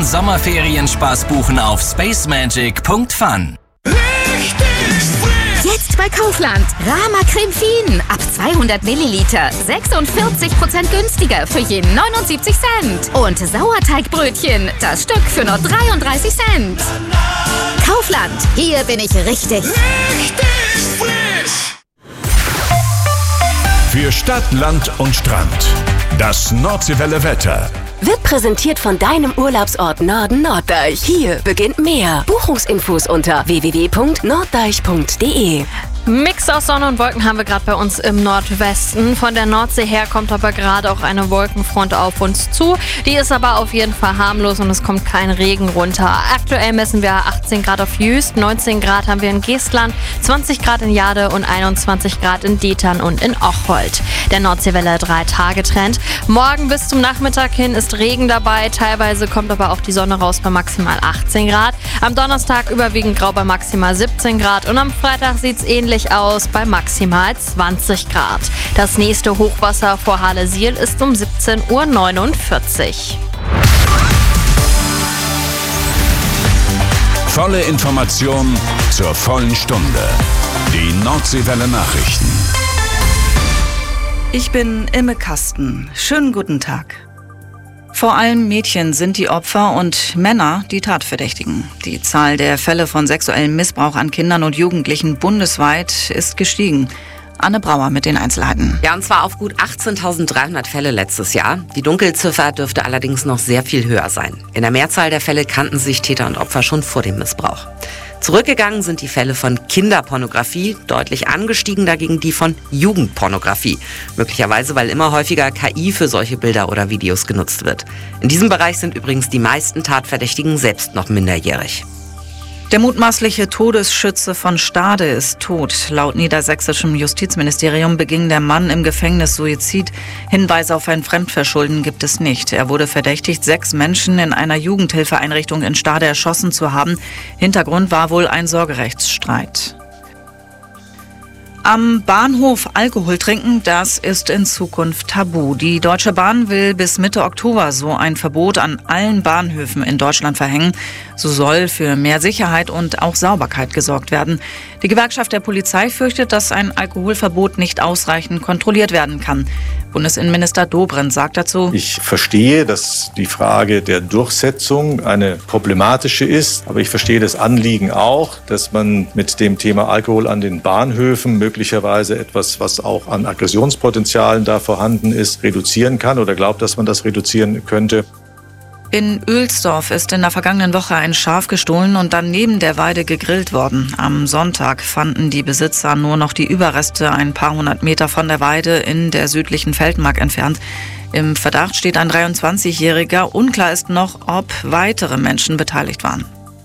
Sommerferienspaß buchen auf spacemagic.fun. Jetzt bei Kaufland. Rama Creme Fien. Ab 200 Milliliter. 46% günstiger für je 79 Cent. Und Sauerteigbrötchen. Das Stück für nur 33 Cent. Kaufland. Hier bin ich richtig frisch. Für Stadt, Land und Strand. Das Nordseewelle Wetter. Wird präsentiert von deinem Urlaubsort Norden Norddeich. Hier beginnt mehr. Buchungsinfos unter www.norddeich.de. Mix aus Sonne und Wolken haben wir gerade bei uns im Nordwesten. Von der Nordsee her kommt aber gerade auch eine Wolkenfront auf uns zu. Die ist aber auf jeden Fall harmlos und es kommt kein Regen runter. Aktuell messen wir 18 Grad auf Jüst, 19 Grad haben wir in Geestland, 20 Grad in Jade und 21 Grad in Detern und in Ochhold. Der Nordseewelle 3-Tage-Trend. Morgen bis zum Nachmittag hin ist Regen dabei. Teilweise kommt aber auch die Sonne raus bei maximal 18 Grad. Am Donnerstag überwiegend grau bei maximal 17 Grad und am Freitag sieht es ähnlich aus bei maximal 20 Grad. Das nächste Hochwasser vor Halle-Siel ist um 17:49 Uhr. Volle Information zur vollen Stunde. Die Nordseewelle Nachrichten. Ich bin Imme Kasten. Schönen guten Tag. Vor allem Mädchen sind die Opfer und Männer die Tatverdächtigen. Die Zahl der Fälle von sexuellem Missbrauch an Kindern und Jugendlichen bundesweit ist gestiegen. Anne Brauer mit den Einzelheiten. Ja, und zwar auf gut 18.300 Fälle letztes Jahr. Die Dunkelziffer dürfte allerdings noch sehr viel höher sein. In der Mehrzahl der Fälle kannten sich Täter und Opfer schon vor dem Missbrauch. Zurückgegangen sind die Fälle von Kinderpornografie, deutlich angestiegen dagegen die von Jugendpornografie. Möglicherweise, weil immer häufiger KI für solche Bilder oder Videos genutzt wird. In diesem Bereich sind übrigens die meisten Tatverdächtigen selbst noch minderjährig. Der mutmaßliche Todesschütze von Stade ist tot. Laut niedersächsischem Justizministerium beging der Mann im Gefängnis Suizid. Hinweise auf ein Fremdverschulden gibt es nicht. Er wurde verdächtigt, 6 Menschen in einer Jugendhilfeeinrichtung in Stade erschossen zu haben. Hintergrund war wohl ein Sorgerechtsstreit. Am Bahnhof Alkohol trinken, das ist in Zukunft tabu. Die Deutsche Bahn will bis Mitte Oktober so ein Verbot an allen Bahnhöfen in Deutschland verhängen. So soll für mehr Sicherheit und auch Sauberkeit gesorgt werden. Die Gewerkschaft der Polizei fürchtet, dass ein Alkoholverbot nicht ausreichend kontrolliert werden kann. Bundesinnenminister Dobrindt sagt dazu: Ich verstehe, dass die Frage der Durchsetzung eine problematische ist. Aber ich verstehe das Anliegen auch, dass man mit dem Thema Alkohol an den Bahnhöfen möglicherweise etwas, was auch an Aggressionspotenzialen da vorhanden ist, reduzieren kann oder glaubt, dass man das reduzieren könnte. In Oelsdorf ist in der vergangenen Woche ein Schaf gestohlen und dann neben der Weide gegrillt worden. Am Sonntag fanden die Besitzer nur noch die Überreste ein paar hundert Meter von der Weide in der südlichen Feldmark entfernt. Im Verdacht steht ein 23-Jähriger. Unklar ist noch, ob weitere Menschen beteiligt waren.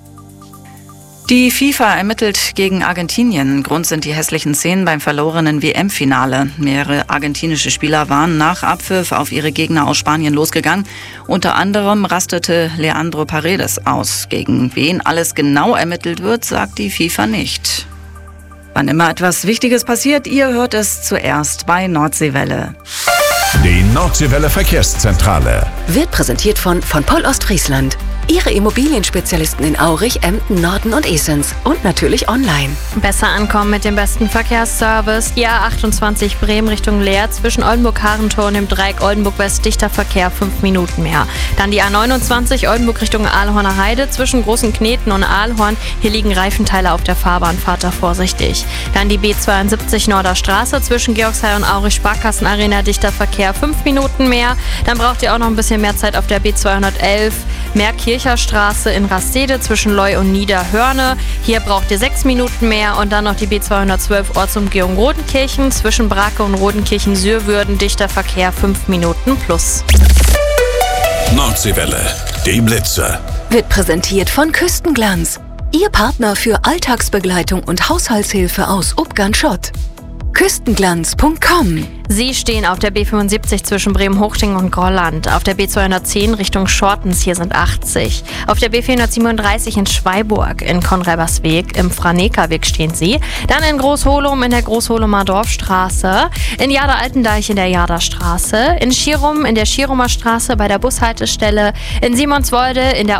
Die FIFA ermittelt gegen Argentinien. Grund sind die hässlichen Szenen beim verlorenen WM-Finale. Mehrere argentinische Spieler waren nach Abpfiff auf ihre Gegner aus Spanien losgegangen. Unter anderem rastete Leandro Paredes aus. Gegen wen alles genau ermittelt wird, sagt die FIFA nicht. Wann immer etwas Wichtiges passiert, ihr hört es zuerst bei Nordseewelle. Die Nordseewelle Verkehrszentrale Wird präsentiert von Poll Ostfriesland. Ihre Immobilienspezialisten in Aurich, Emden, Norden und Esens. Und natürlich online. Besser ankommen mit dem besten Verkehrsservice. Die A28 Bremen Richtung Leer zwischen Oldenburg-Harentor und dem Dreieck Oldenburg-West dichter Verkehr 5 Minuten mehr. Dann die A29 Oldenburg Richtung Aalhorner Heide zwischen Großen Kneten und Aalhorn. Hier liegen Reifenteile auf der Fahrbahn, fahrt da vorsichtig. Dann die B72 Norderstraße zwischen Georgshey und Aurich Sparkassenarena dichter Verkehr 5 Minuten mehr. Dann braucht ihr auch noch ein bisschen mehr Zeit auf der B211 Meerkircherstraße in Rastede zwischen Leu und Niederhörne. Hier braucht ihr 6 Minuten mehr und dann noch die B212 Ortsumgehung Rodenkirchen zwischen Brake und Rodenkirchen-Sürwürden, dichter Verkehr 5 Minuten plus. Nordseewelle, die Blitzer. Wird präsentiert von Küstenglanz. Ihr Partner für Alltagsbegleitung und Haushaltshilfe aus Ubgan-Schott. Küstenglanz.com. Sie stehen auf der B75 zwischen Bremen-Hochting und Grolland. Auf der B210 Richtung Schortens, hier sind 80. Auf der B437 in Schweiburg, in Konrebersweg, im Franekerweg stehen Sie. Dann in Großholum in der Großholumer Dorfstraße. In Jada-Altendeich in der Jadastraße. In Schierum in der Schierumer Straße bei der Bushaltestelle. In Simonswolde in der